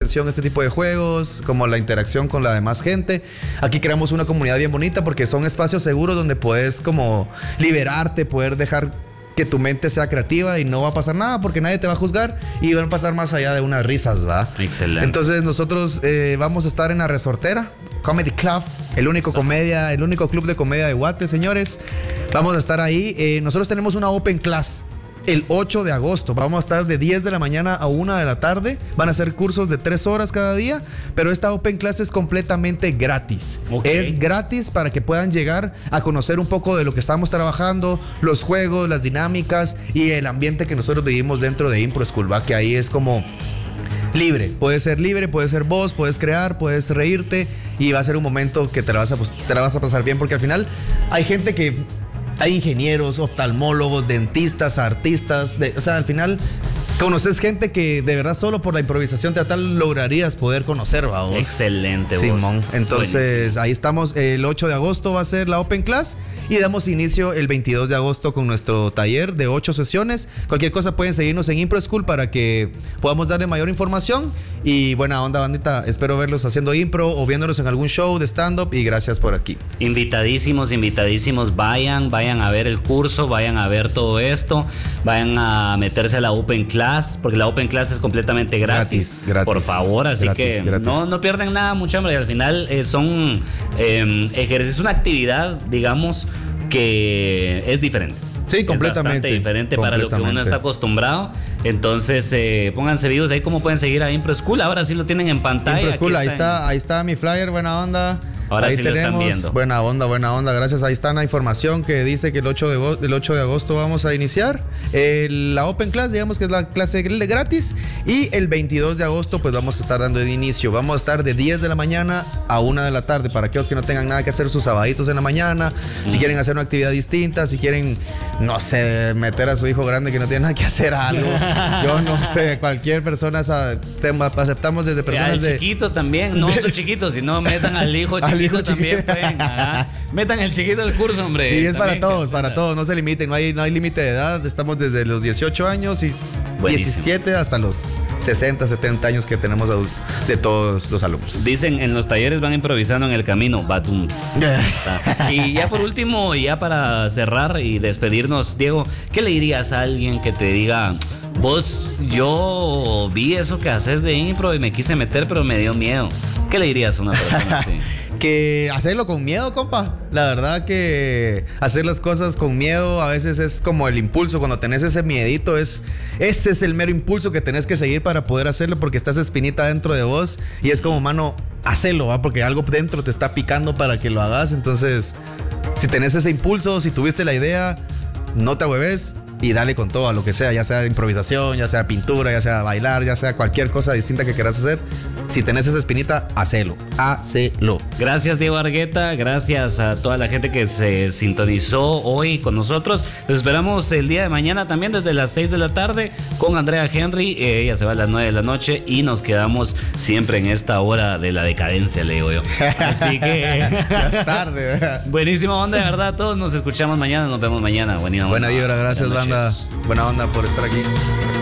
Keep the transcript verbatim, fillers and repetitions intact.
atención este tipo de juegos, como la interacción con la demás gente. Aquí creamos una comunidad bien bonita porque son espacios seguros donde puedes como liberarte, poder dejar que tu mente sea creativa y no va a pasar nada porque nadie te va a juzgar y van a pasar más allá de unas risas, ¿va? Excelente. Entonces nosotros eh, vamos a estar en La Resortera Comedy Club, el único Eso. comedia, el único club de comedia de Guate, señores. Vamos a estar ahí. Eh, nosotros tenemos una open class el ocho de agosto. Vamos a estar de diez de la mañana a una de la tarde. Van a ser cursos de tres horas cada día, pero esta open class es completamente gratis. Okay. Es gratis para que puedan llegar a conocer un poco de lo que estamos trabajando, los juegos, las dinámicas y el ambiente que nosotros vivimos dentro de Impro School, ¿va? Que ahí es como libre, puedes ser libre, puedes ser vos, puedes crear, puedes reírte y va a ser un momento que te la vas a, te la vas a pasar bien porque al final hay gente que hay ingenieros, oftalmólogos, dentistas, artistas, de, o sea, al final conoces gente que de verdad solo por la improvisación teatral lograrías poder conocer, ¿va? Excelente, vos. Simón. Entonces, buenísimo. Ahí estamos. El ocho de agosto va a ser la Open Class y damos inicio el veintidós de agosto con nuestro taller de ocho sesiones. Cualquier cosa pueden seguirnos en Impro School para que podamos darle mayor información. Y buena onda, bandita. Espero verlos haciendo impro o viéndolos en algún show de stand-up y gracias por aquí. Invitadísimos, invitadísimos. Vayan, vayan a ver el curso, vayan a ver todo esto, vayan a meterse a la Open Class, porque la Open Class es completamente gratis. Gratis, gratis. Por favor, así gratis, que gratis. No, no pierden nada, mucha hambre. Y al final eh, son eh, ejercicios, una actividad, digamos, que es diferente. Sí, completamente. Es bastante diferente para lo que uno está acostumbrado. Entonces, eh, pónganse vivos ahí. ¿Cómo pueden seguir a Impro School? Ahora sí lo tienen en pantalla. Impro School, ahí está, está, en... ahí está mi flyer, buena onda. Ahora ahí sí tenemos, lo están viendo. Buena onda, buena onda, gracias. Ahí está la información que dice que el ocho de agosto vamos a iniciar eh, la Open Class, digamos que es la clase gratis. Y el veintidós de agosto pues vamos a estar dando de inicio. Vamos a estar de diez de la mañana a una de la tarde para aquellos que no tengan nada que hacer sus sabaditos en la mañana. Mm. Si quieren hacer una actividad distinta, si quieren, no sé, meter a su hijo grande que no tiene nada que hacer algo. Yo no sé, cualquier persona aceptamos desde personas el de... chiquito también, no son chiquitos, sino metan al hijo chiquito. Hijo también pueden, ajá. Metan el chiquito del curso, hombre. Y es también, para todos, para todos, no se limiten, no hay, no hay límite de edad, estamos desde los dieciocho años y buenísimo. diecisiete hasta los sesenta, setenta años que tenemos de todos los alumnos. Dicen, en los talleres van improvisando en el camino, batums. Y ya por último, ya para cerrar y despedirnos, Diego, ¿qué le dirías a alguien que te diga... Vos, yo vi eso que haces de impro y me quise meter, pero me dio miedo? ¿Qué le dirías a una persona así? Que hacerlo con miedo, compa. La verdad que hacer las cosas con miedo a veces es como el impulso. Cuando tenés ese miedito, es, ese es el mero impulso que tenés que seguir para poder hacerlo, porque está esa espinita dentro de vos y es como, mano, hacelo, ¿va? Porque algo dentro te está picando para que lo hagas. Entonces, si tenés ese impulso, si tuviste la idea, no te ahueves y dale con todo a lo que sea, ya sea improvisación, ya sea pintura, ya sea bailar, ya sea cualquier cosa distinta que quieras hacer. Si tenés esa espinita, hacelo, hacelo. Gracias, Diego Argueta, gracias a toda la gente que se sintonizó hoy con nosotros. Los esperamos el día de mañana también desde las seis de la tarde con Andrea Henry. Eh, ella se va a las nueve de la noche y nos quedamos siempre en esta hora de la decadencia, le digo yo. Así que... ya es tarde, ¿verdad? Buenísima onda, de verdad. Todos nos escuchamos mañana, nos vemos mañana. Buena, Buena vibra, gracias, banda. Buena onda por estar aquí.